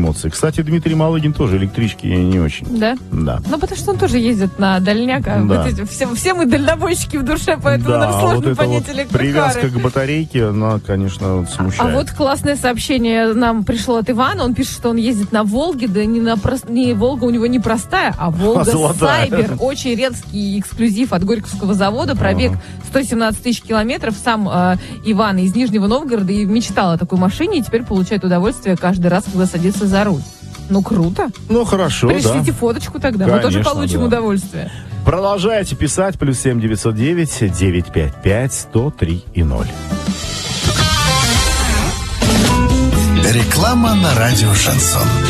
эмоции. Кстати, Дмитрий Малыгин тоже электрички не очень. Да? Да. Ну, потому что он тоже ездит на дальняк, а Да. вот эти, все мы дальнобойщики в душе, поэтому Да, нам а сложно вот эта понять вот электрокары. привязка к батарейке, она, конечно, смущает. А вот классное сообщение нам пришло от Ивана. Он пишет, что он ездит на Волге, да не Волга у него не простая, а Волга золотая. Сайбер. Очень редкий эксклюзив от Горьковского завода. Пробег 117 тысяч километров. Сам Иван из Нижнего Новгорода и мечтал о такой машине, и теперь получает удовольствие каждый раз, когда садится за руль. Ну, круто. Ну, хорошо, Пришлите да. фоточку тогда, мы Конечно, тоже получим да. удовольствие. Продолжайте писать. +7 909 955 103 и 0. Реклама на радио «Шансон».